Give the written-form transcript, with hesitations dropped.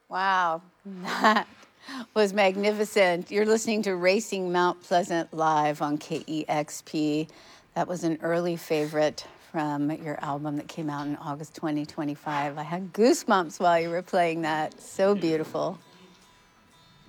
Wow, that was magnificent. You're listening to Racing Mount Pleasant live on KEXP. That was an early favorite from your album that came out in August 2025. I had goosebumps while you were playing that. So beautiful.